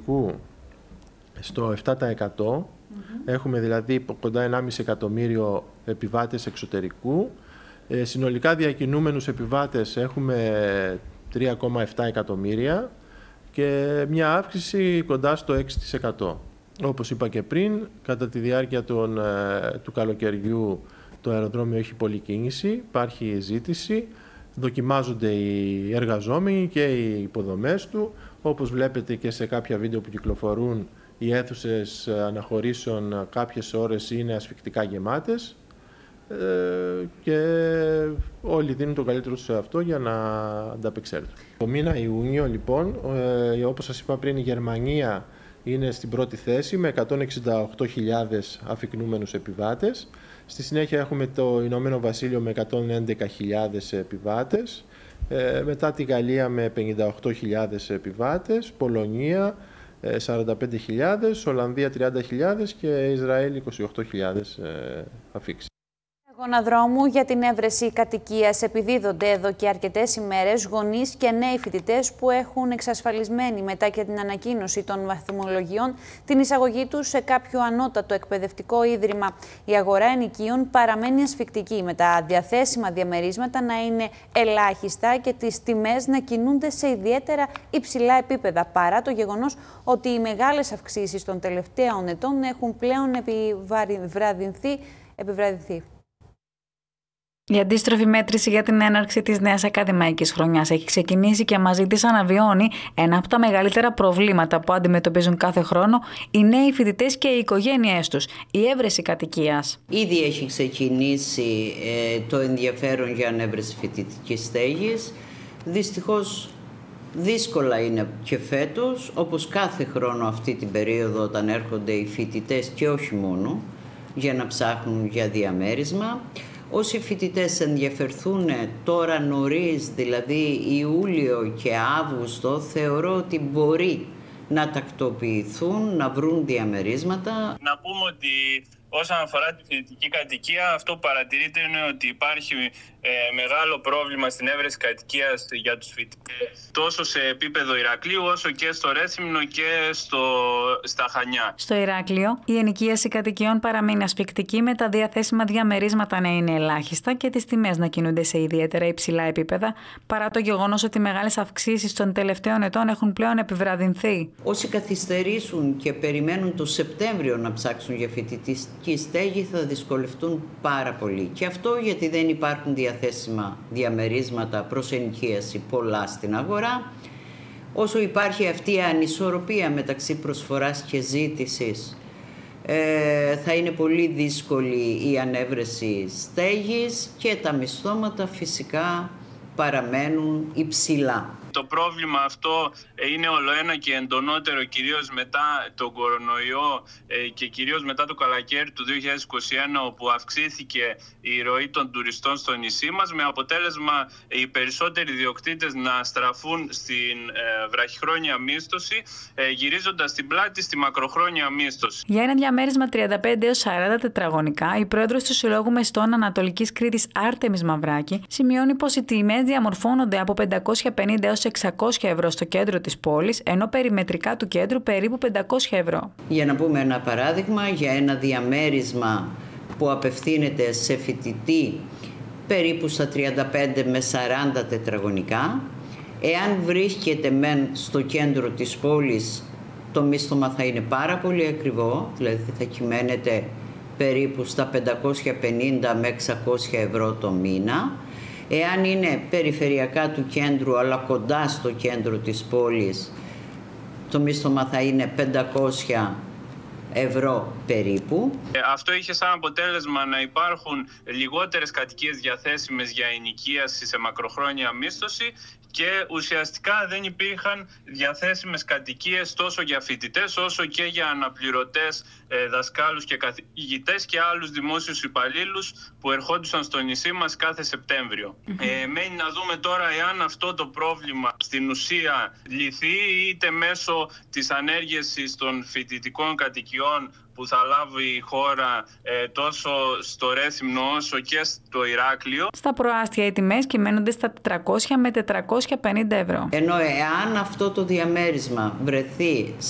εξωτερικού στο 7%. Έχουμε δηλαδή κοντά 1,5 εκατομμύριο επιβάτες εξωτερικού. Συνολικά διακινούμενους επιβάτες έχουμε 3,7 εκατομμύρια και μια αύξηση κοντά στο 6%. Όπως είπα και πριν, κατά τη διάρκεια του καλοκαιριού το αεροδρόμιο έχει πολλή κίνηση, υπάρχει ζήτηση, δοκιμάζονται οι εργαζόμενοι και οι υποδομές του. Όπως βλέπετε και σε κάποια βίντεο που κυκλοφορούν, οι αίθουσες αναχωρήσεων κάποιες ώρες είναι ασφυκτικά γεμάτες και όλοι δίνουν το καλύτερο σε αυτό για να ανταπεξέλθουν. Το μήνα Ιούνιο, λοιπόν, όπως σας είπα πριν, η Γερμανία είναι στην πρώτη θέση με 168.000 αφικνούμενους επιβάτες. Στη συνέχεια έχουμε το Ηνωμένο Βασίλειο με 111.000 επιβάτες, μετά τη Γαλλία με 58.000 επιβάτες, Πολωνία 45.000, Ολλανδία 30.000 και Ισραήλ 28.000 αφήξεις. Αγώνα δρόμου για την έβρεση κατοικίας επιδίδονται εδώ και αρκετές ημέρες γονείς και νέοι φοιτητές που έχουν εξασφαλισμένη μετά και την ανακοίνωση των βαθμολογιών την εισαγωγή τους σε κάποιο ανώτατο εκπαιδευτικό ίδρυμα. Η αγορά ενοικίων παραμένει ασφικτική, με τα διαθέσιμα διαμερίσματα να είναι ελάχιστα και τις τιμές να κινούνται σε ιδιαίτερα υψηλά επίπεδα, παρά το γεγονός ότι οι μεγάλες αυξήσεις των τελευταίων ετών έχουν πλέον επιβραδυνθεί. Η αντίστροφη μέτρηση για την έναρξη της νέας ακαδημαϊκής χρονιάς έχει ξεκινήσει και μαζί της αναβιώνει ένα από τα μεγαλύτερα προβλήματα που αντιμετωπίζουν κάθε χρόνο οι νέοι φοιτητές και οι οικογένειές τους, η έβρεση κατοικίας. Ήδη έχει ξεκινήσει το ενδιαφέρον για ανέβρεση φοιτητικής στέγης. Δυστυχώς δύσκολα είναι και φέτος, όπως κάθε χρόνο αυτή την περίοδο όταν έρχονται οι φοιτητές και όχι μόνο, για να ψάχνουν για διαμέρισμα. Όσοι φοιτητές ενδιαφερθούν τώρα νωρίς, δηλαδή Ιούλιο και Αύγουστο, θεωρώ ότι μπορεί να τακτοποιηθούν, να βρουν διαμερίσματα. Να πούμε ότι όσον αφορά τη φοιτητική κατοικία, αυτό που παρατηρείται είναι ότι υπάρχει μεγάλο πρόβλημα στην έβρεση κατοικίας για τους φοιτητές, τόσο σε επίπεδο Ηρακλείου, όσο και στο Ρέθυμνο και στα Χανιά. Στο Ηράκλειο, η ενοικίαση κατοικιών παραμένει ασφικτική, με τα διαθέσιμα διαμερίσματα να είναι ελάχιστα και τις τιμές να κινούνται σε ιδιαίτερα υψηλά επίπεδα, παρά το γεγονός ότι οι μεγάλες αυξήσεις των τελευταίων ετών έχουν πλέον επιβραδυνθεί. Όσοι καθυστερήσουν και περιμένουν το Σεπτέμβριο να ψάξουν για φοιτητική στέγη θα δυσκολευτούν πάρα πολύ. Και αυτό γιατί δεν υπάρχουν διαθέσιμα διαμερίσματα προς ενοικίαση πολλά στην αγορά. Όσο υπάρχει αυτή η ανισορροπία μεταξύ προσφοράς και ζήτησης, θα είναι πολύ δύσκολη η ανέβρεση στέγης και τα μισθώματα φυσικά παραμένουν υψηλά. Το πρόβλημα αυτό είναι ολοένα και εντονότερο, κυρίως μετά τον κορονοϊό και κυρίως μετά το καλοκαίρι του 2021, όπου αυξήθηκε η ροή των τουριστών στο νησί μας, με αποτέλεσμα οι περισσότεροι ιδιοκτήτες να στραφούν στην βραχυχρόνια μίσθωση, γυρίζοντας την πλάτη στη μακροχρόνια μίσθωση. Για ένα διαμέρισμα 35 έως 40 τετραγωνικά, η πρόεδρος του Συλλόγου Μεστών Ανατολικής Κρήτης, Άρτεμις Μαυράκη, σημειώνει πως οι τιμές διαμορφώνονται από 550 έως 600 ευρώ στο κέντρο της πόλης, ενώ περιμετρικά του κέντρου περίπου 500 ευρώ. Για να πούμε ένα παράδειγμα, για ένα διαμέρισμα που απευθύνεται σε φοιτητή περίπου στα 35 με 40 τετραγωνικά, εάν βρίσκεται μεν στο κέντρο της πόλης, το μίσθωμα θα είναι πάρα πολύ ακριβό, δηλαδή θα κυμαίνεται περίπου στα 550 με 600 ευρώ το μήνα. Εάν είναι περιφερειακά του κέντρου αλλά κοντά στο κέντρο της πόλης, το μίσθωμα θα είναι 500 ευρώ περίπου. Αυτό είχε σαν αποτέλεσμα να υπάρχουν λιγότερες κατοικίες διαθέσιμες για ενοικίαση σε μακροχρόνια μίσθωση και ουσιαστικά δεν υπήρχαν διαθέσιμες κατοικίες τόσο για φοιτητές όσο και για αναπληρωτές δασκάλους και καθηγητές και άλλους δημόσιους υπαλλήλους που ερχόντουσαν στο νησί μας κάθε Σεπτέμβριο. Μένει να δούμε τώρα εάν αυτό το πρόβλημα στην ουσία λυθεί, είτε μέσω της ανέργειας των φοιτητικών κατοικιών που θα λάβει η χώρα τόσο στο Ρέθυμνο όσο και στο Ηράκλειο. Στα προάστια οι τιμές κυμαίνονται στα 400 με 450 ευρώ. Ενώ εάν αυτό το διαμέρισμα βρεθεί